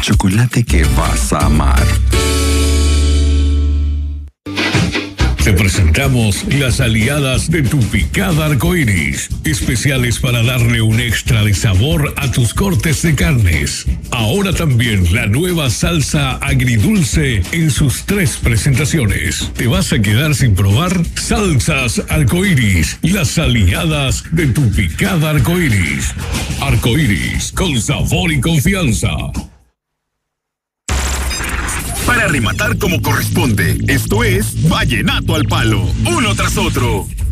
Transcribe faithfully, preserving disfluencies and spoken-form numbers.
chocolate que vas a amar. Te presentamos las aliadas de tu picada arcoíris, especiales para darle un extra de sabor a tus cortes de carnes. Ahora también la nueva salsa agridulce en sus tres presentaciones. ¿Te vas a quedar sin probar? Salsas arcoíris, las aliadas de tu picada arcoíris. Arcoíris, con sabor y confianza. Para rematar como corresponde, esto es Vallenato al Palo, uno tras otro.